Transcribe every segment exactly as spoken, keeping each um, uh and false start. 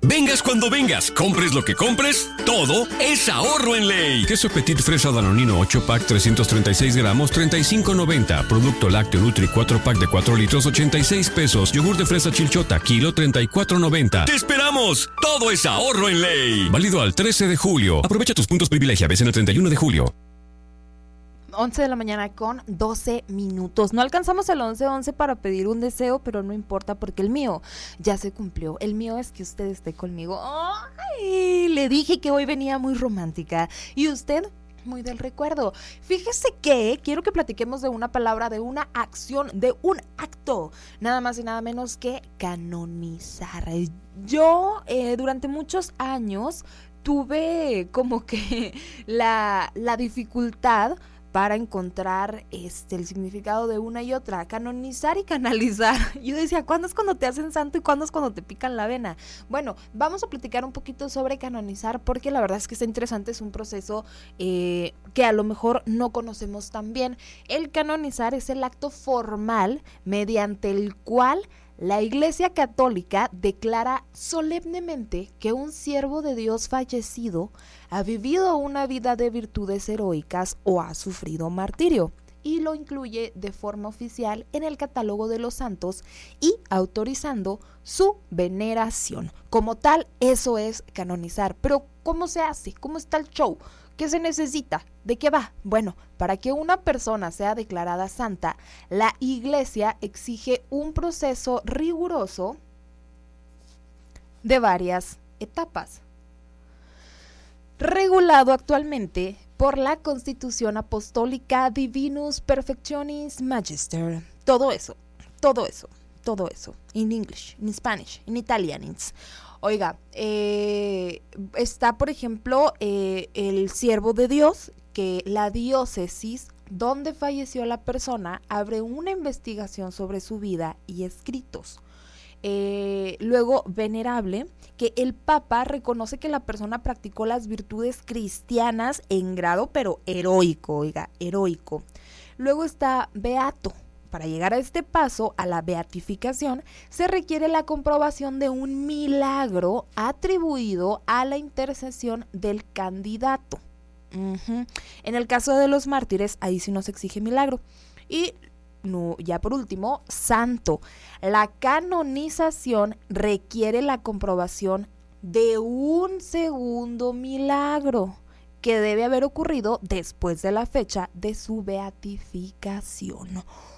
Vengas cuando vengas, compres lo que compres, todo es ahorro en Ley. Queso Petit Fresa Danonino ocho pack trescientos treinta y seis gramos, treinta y cinco noventa. Producto lácteo Nutri cuatro pack de cuatro litros, ochenta y seis pesos. Yogur de fresa Chilchota, kilo treinta y cuatro noventa. ¡Te esperamos! Todo es ahorro en Ley. Válido al trece de julio. Aprovecha tus puntos privilegia, ves en el treinta y uno de julio. once de la mañana con doce minutos. No alcanzamos el once once para pedir un deseo, pero no importa porque el mío ya se cumplió. El mío es que usted esté conmigo. ¡Ay! Le dije que hoy venía muy romántica. ¿Y usted? Muy del recuerdo. Fíjese que quiero que platiquemos de una palabra, de una acción, de un acto. Nada más y nada menos que canonizar. Yo eh, durante muchos años tuve como que la, la dificultad para encontrar este el significado de una y otra, canonizar y canalizar. Yo decía, ¿cuándo es cuando te hacen santo y cuándo es cuando te pican la vena? Bueno, vamos a platicar un poquito sobre canonizar, porque la verdad es que está interesante, es un proceso eh, que a lo mejor no conocemos tan bien. El canonizar es el acto formal mediante el cual la Iglesia Católica declara solemnemente que un siervo de Dios fallecido ha vivido una vida de virtudes heroicas o ha sufrido martirio, y lo incluye de forma oficial en el catálogo de los santos y autorizando su veneración. Como tal, eso es canonizar. Pero ¿cómo se hace? ¿Cómo está el show? ¿Qué se necesita? ¿De qué va? Bueno, para que una persona sea declarada santa, la Iglesia exige un proceso riguroso de varias etapas, regulado actualmente por la Constitución Apostólica Divinus Perfectionis Magister. Todo eso, todo eso, todo eso, in English, in Spanish, in Italian. Oiga, eh, está por ejemplo eh, el siervo de Dios, que la diócesis donde falleció la persona abre una investigación sobre su vida y escritos. Eh, luego, venerable, que el Papa reconoce que la persona practicó las virtudes cristianas en grado, pero heroico, oiga, heroico. Luego está beato. Para llegar a este paso, a la beatificación, se requiere la comprobación de un milagro atribuido a la intercesión del candidato. Uh-huh. En el caso de los mártires, ahí sí nos exige milagro. Y no, ya por último, santo. La canonización requiere la comprobación de un segundo milagro que debe haber ocurrido después de la fecha de su beatificación.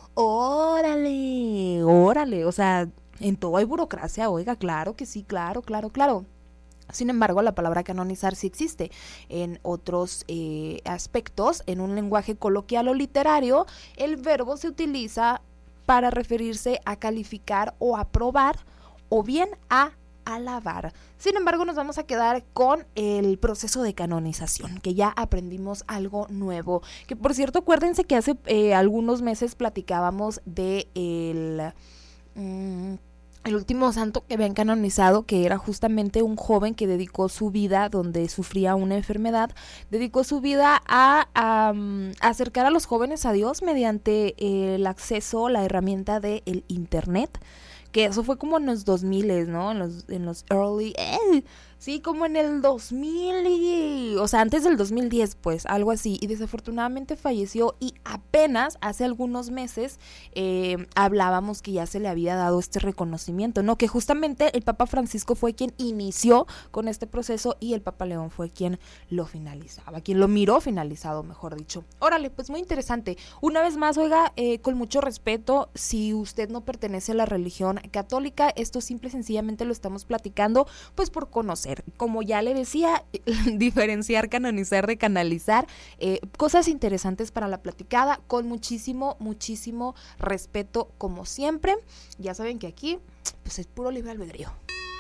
¡Órale! ¡Órale! O sea, en todo hay burocracia, oiga, claro que sí, claro, claro, claro. Sin embargo, la palabra canonizar sí existe en otros eh, aspectos. En un lenguaje coloquial o literario, el verbo se utiliza para referirse a calificar o aprobar, o bien a alabar. Sin embargo, nos vamos a quedar con el proceso de canonización, que ya aprendimos algo nuevo. Que por cierto, acuérdense que hace eh, algunos meses platicábamos de el... Mmm, el último santo que habían canonizado, que era justamente un joven que dedicó su vida, donde sufría una enfermedad, dedicó su vida a, a, a acercar a los jóvenes a Dios mediante el acceso, la herramienta del internet, que eso fue como en los dos mil, ¿no? En los, en los early, eh, sí, como en el dos mil, y, o sea, antes del dos mil diez, pues, algo así, y desafortunadamente falleció, y apenas hace algunos meses eh, hablábamos que ya se le había dado este reconocimiento, ¿no? Que justamente el Papa Francisco fue quien inició con este proceso y el Papa León fue quien lo finalizaba, quien lo miró finalizado, mejor dicho. Órale, pues muy interesante. Una vez más, oiga, eh, con mucho respeto, si usted no pertenece a la religión católica, esto simple y sencillamente lo estamos platicando, pues por conocer. Como ya le decía, diferenciar, canonizar de canalizar, eh, cosas interesantes para la platicada, con muchísimo, muchísimo respeto como siempre. Ya saben que aquí, pues es puro libre albedrío.